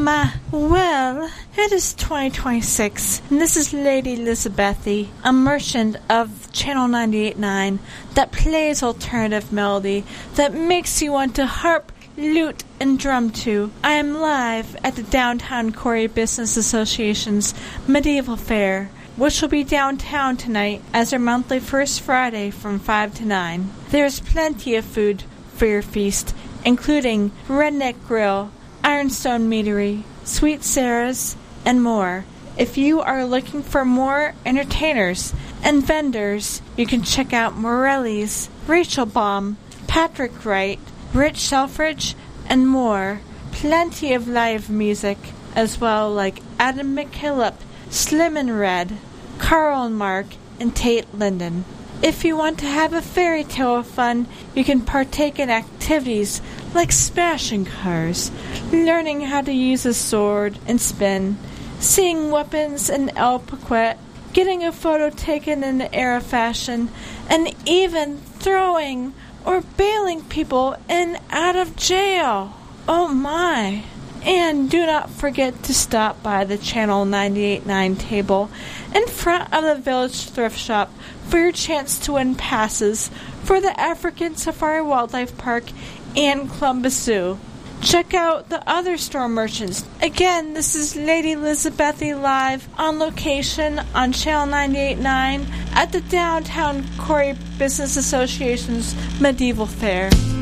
Well, it is 2026, and this is Lady Elizabethy, a merchant of Channel 98.9 that plays alternative melody that makes you want to harp, lute, and drum to. I am live at the Downtown Corey Business Association's Medieval Fair, which will be downtown tonight as their monthly first Friday from 5 to 9. There's plenty of food for your feast, including Redneck Grill, Ironstone Meadery, Sweet Sarah's, and more. If you are looking for more entertainers and vendors, you can check out Morelli's, Rachel Baum, Patrick Wright, Rich Selfridge, and more. Plenty of live music as well, like Adam McKillop, Slim and Red, Carl and Mark, and Tate Linden. If you want to have a fairy tale of fun, you can partake in activities like smashing cars, learning how to use a sword and spin, seeing weapons in El Paquette, getting a photo taken in the era fashion, and even throwing or bailing people in out of jail. Oh my! And do not forget to stop by the Channel 98.9 table in front of the Village Thrift Shop for your chance to win passes for the African Safari Wildlife Park and Columbus Zoo. Check out the other store merchants. Again, this is Lady Elizabethy live on location on Channel 98.9 at the Downtown Corey Business Association's Medieval Fair.